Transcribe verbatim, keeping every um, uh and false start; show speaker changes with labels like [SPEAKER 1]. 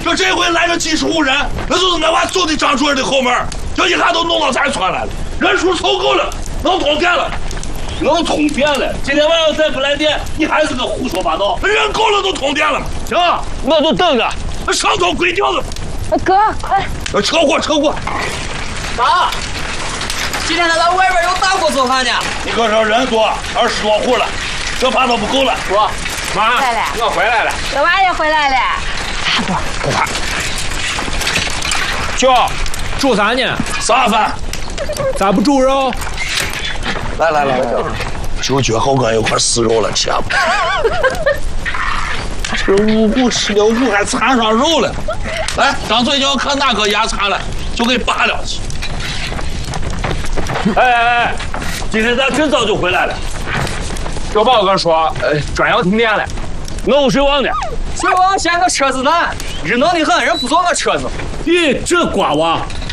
[SPEAKER 1] 可这回来了几十户人，那就是俺娃住的张主任的后门，这一下都弄到咱村来了，人数凑够了，能通电了。
[SPEAKER 2] 能通电了！今天晚上再不来电，你还是个胡说八道。
[SPEAKER 1] 人够了都通电了。
[SPEAKER 2] 行，我就等着。
[SPEAKER 1] 上头规定了。
[SPEAKER 3] 哥，快！
[SPEAKER 1] 车祸，车祸！
[SPEAKER 4] 妈，今天他在外边有大锅做饭呢。
[SPEAKER 1] 你哥这人多，二十多户了，这怕都不够了。
[SPEAKER 2] 哥，妈，
[SPEAKER 3] 回来了，
[SPEAKER 2] 我回来了。
[SPEAKER 3] 小娃也回来了。大伯，
[SPEAKER 2] 不怕。舅，煮啥呢？
[SPEAKER 1] 啥饭？
[SPEAKER 2] 咋不煮肉？
[SPEAKER 1] 来来来来，就绝后跟有块死肉了，吃吧。这五谷吃了五还掺上肉了。来，张嘴就要看哪个牙残了，就给扒了去。
[SPEAKER 2] 哎哎哎，今天咱真早就回来了。小宝哥说，呃，专要停电了。我有水旺的。
[SPEAKER 4] 水旺嫌个车子难，日弄的很，人不坐我车子。
[SPEAKER 2] 咦，这瓜娃